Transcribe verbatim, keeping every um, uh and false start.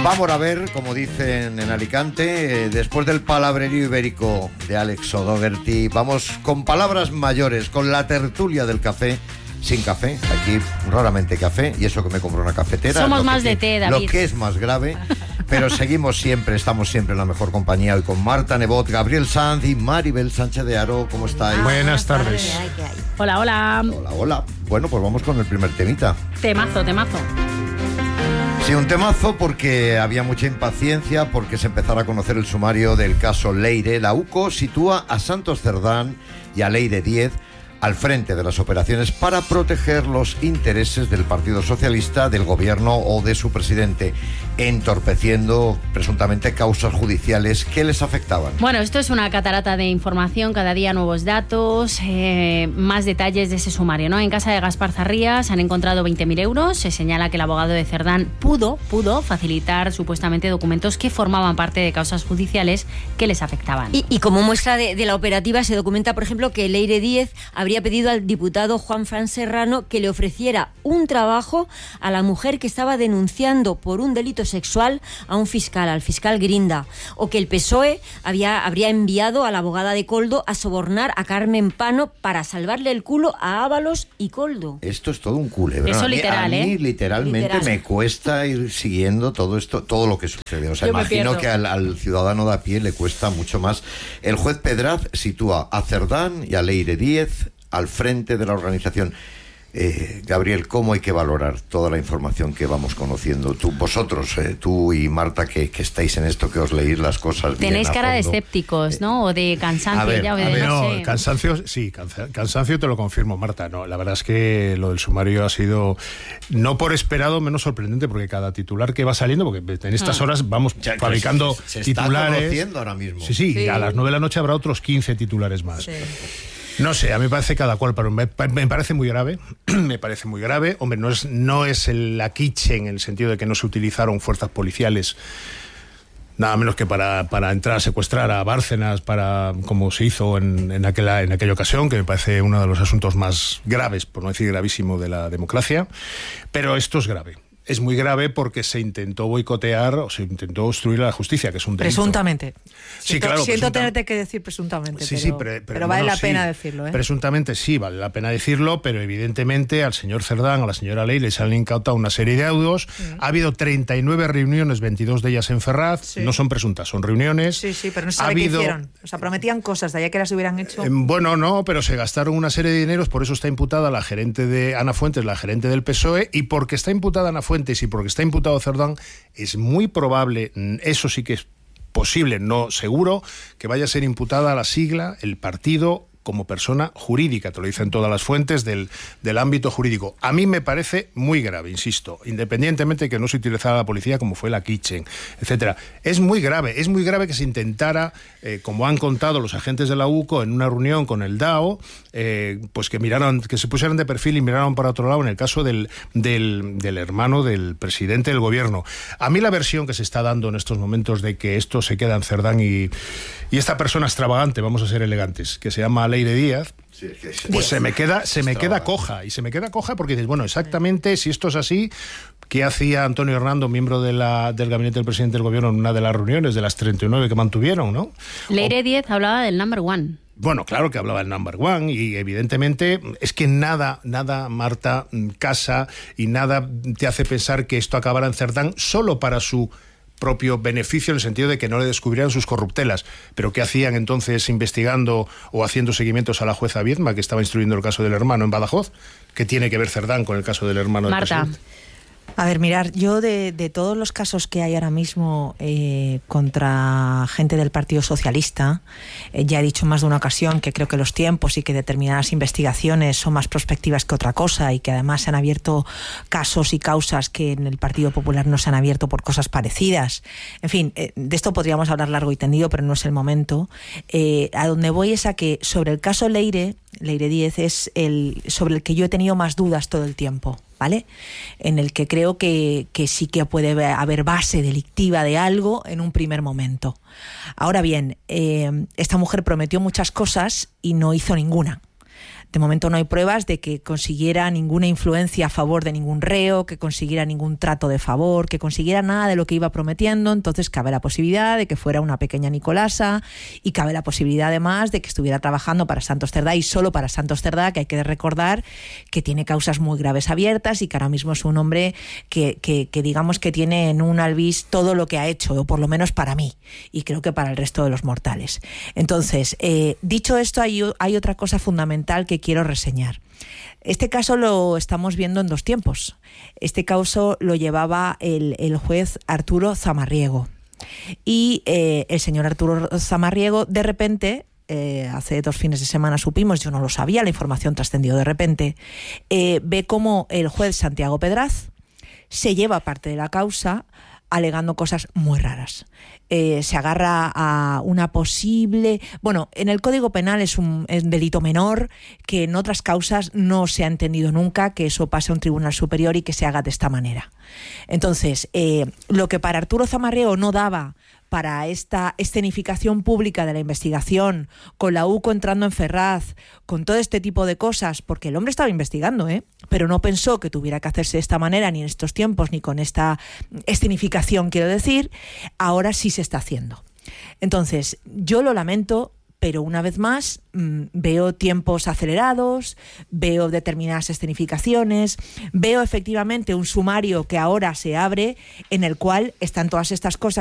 Vamos a ver, como dicen en Alicante, eh, después del palabrerío ibérico de Alex O'Doherty, vamos con palabras mayores, con la tertulia del café. Sin café, aquí raramente café, y eso que me compro una cafetera. Somos más que, de té, David. Lo que es más grave, pero seguimos siempre, estamos siempre en la mejor compañía, hoy con Marta Nebot, Gabriel Sanz y Maribel Sánchez de Haro. ¿Cómo estáis? Ah, buenas tardes. Hola, hola. Hola, hola. Bueno, pues vamos con el primer temita. Temazo, temazo. Sí, un temazo porque había mucha impaciencia porque se empezara a conocer el sumario del caso Leire. La UCO sitúa a Santos Cerdán y a Leire Díez al frente de las operaciones para proteger los intereses del Partido Socialista, del gobierno o de su presidente, entorpeciendo presuntamente causas judiciales que les afectaban. Bueno, esto es una catarata de información, cada día nuevos datos, eh, más detalles de ese sumario, ¿no? En casa de Gaspar Zarría se han encontrado veinte mil euros, se señala que el abogado de Cerdán pudo, pudo facilitar supuestamente documentos que formaban parte de causas judiciales que les afectaban. Y, y como muestra de, de la operativa se documenta, por ejemplo, que Leire Díez habría pedido al diputado Juan Fran Serrano que le ofreciera un trabajo a la mujer que estaba denunciando por un delito sexual a un fiscal, al fiscal Grinda, o que el P S O E había, habría enviado a la abogada de Koldo a sobornar a Carmen Pano para salvarle el culo a Ábalos y Koldo. Esto es todo un culebrón. Eso a mí, literal, a mí ¿eh? literalmente Literal. me cuesta ir siguiendo todo esto, todo lo que sucede. O sea, Yo me imagino pierdo. que al, al ciudadano de a pie le cuesta mucho más. El juez Pedraz sitúa a Cerdán y a Leire Díez al frente de la organización. Eh, Gabriel, ¿cómo hay que valorar toda la información que vamos conociendo? Tú, vosotros, eh, tú y Marta, que, que estáis en esto, que os leéis las cosas bien Tenéis a cara de fondo. escépticos, ¿no? O de cansancio a ver, ya, o de a ver. no No, sé. el cansancio, sí, cansa- cansancio te lo confirmo, Marta. No, la verdad es que lo del sumario ha sido, no por esperado, menos sorprendente, porque cada titular que va saliendo, porque en estas horas vamos Ya, fabricando se, se está titulares. conociendo ahora mismo. Sí, sí, Sí. a las nueve de la noche habrá otros quince titulares más. Sí. No sé, a mí me parece cada cual, pero me, me parece muy grave, me parece muy grave. Hombre, no es, no es el, la quiche en el sentido de que no se utilizaron fuerzas policiales, nada menos que para, para entrar a secuestrar a Bárcenas, para como se hizo en, en, aquella, en aquella ocasión, que me parece uno de los asuntos más graves, por no decir gravísimo, de la democracia. Pero esto es grave. Es muy grave porque se intentó boicotear o se intentó obstruir a la justicia, que es un delito. Presuntamente. Sí, Siento, claro. siento presunta- tenerte que decir presuntamente, Sí, pero, sí, pre- pre- pero vale bueno, la pena sí. decirlo, ¿eh? Presuntamente sí, vale la pena decirlo, pero evidentemente al señor Cerdán, a la señora Leire, se han incautado una serie de audios. Mm. Ha habido treinta y nueve reuniones, veintidós de ellas en Ferraz. Sí. No son presuntas, son reuniones. Sí, sí, pero no se Ha sabe habido- qué hicieron. O sea, prometían cosas, de allá que las hubieran hecho. Eh, Bueno, no, pero se gastaron una serie de dineros, por eso está imputada la gerente de Ana Fuentes, la gerente del P S O E, y porque está imputada Ana Fuentes y porque está imputado Cerdán, es muy probable, eso sí que es posible, no seguro, que vaya a ser imputada la sigla, el partido, como persona jurídica, te lo dicen todas las fuentes del, del ámbito jurídico. A mí me parece muy grave, insisto, independientemente de que no se utilizara la policía como fue la Kitchen, etcétera. Es muy grave, es muy grave que se intentara, eh, como han contado los agentes de la UCO en una reunión con el D A O, eh, pues que miraran, que se pusieran de perfil y miraran para otro lado en el caso del, del, del hermano del presidente del gobierno. A mí la versión que se está dando en estos momentos de que esto se queda en Cerdán y, y esta persona extravagante, vamos a ser elegantes, que se llama Leire Díaz, Sí, es que es- pues se me queda, se me queda coja, y se me queda coja porque dices, bueno, exactamente, si esto es así, ¿qué hacía Antonio Hernando, miembro de la, del gabinete del presidente del gobierno, en una de las reuniones de las treinta y nueve que mantuvieron, ¿no? Leire Díez hablaba del number one. Bueno, claro que hablaba del number one y evidentemente es que nada, nada, Marta, casa y nada te hace pensar que esto acabará en Cerdán solo para su propio beneficio, en el sentido de que no le descubrieran sus corruptelas. Pero ¿qué hacían entonces investigando o haciendo seguimientos a la jueza Viedma, que estaba instruyendo el caso del hermano en Badajoz? ¿Qué tiene que ver Cerdán con el caso del hermano del Marta. presidente? A ver, mirar, yo de, de todos los casos que hay ahora mismo eh, contra gente del Partido Socialista, eh, ya he dicho más de una ocasión que creo que los tiempos y que determinadas investigaciones son más prospectivas que otra cosa y que además se han abierto casos y causas que en el Partido Popular no se han abierto por cosas parecidas. En fin, eh, de esto podríamos hablar largo y tendido, pero no es el momento. Eh, a donde voy es a que sobre el caso Leire, Leire Díez es el sobre el que yo he tenido más dudas todo el tiempo, ¿vale? En el que creo que, que sí que puede haber base delictiva de algo en un primer momento. Ahora bien, eh, esta mujer prometió muchas cosas y no hizo ninguna. De momento no hay pruebas de que consiguiera ninguna influencia a favor de ningún reo, que consiguiera ningún trato de favor, que consiguiera nada de lo que iba prometiendo. Entonces cabe la posibilidad de que fuera una pequeña Nicolasa y cabe la posibilidad además de que estuviera trabajando para Santos Cerdá y solo para Santos Cerdá, que hay que recordar que tiene causas muy graves abiertas y que ahora mismo es un hombre que, que, que digamos que tiene en un albis todo lo que ha hecho, o por lo menos para mí, y creo que para el resto de los mortales. Entonces, eh, dicho esto, hay, hay otra cosa fundamental que quiero reseñar. Este caso lo estamos viendo en dos tiempos. Este caso lo llevaba el, el juez Arturo Zamarriego. Y eh, el señor Arturo Zamarriego, de repente, eh, hace dos fines de semana supimos, yo no lo sabía, la información trascendió de repente, eh, ve cómo el juez Santiago Pedraz se lleva parte de la causa alegando cosas muy raras. Eh, se agarra a una posible... Bueno, en el Código Penal es un, es un delito menor que en otras causas no se ha entendido nunca que eso pase a un tribunal superior y que se haga de esta manera. Entonces, eh, lo que para Arturo Zamarriego no daba para esta escenificación pública de la investigación, con la UCO entrando en Ferraz, con todo este tipo de cosas, porque el hombre estaba investigando, ¿eh? pero no pensó que tuviera que hacerse de esta manera, ni en estos tiempos, ni con esta escenificación, quiero decir, ahora sí se está haciendo. Entonces, yo lo lamento, pero una vez más mmm, veo tiempos acelerados, veo determinadas escenificaciones, veo efectivamente un sumario que ahora se abre en el cual están todas estas cosas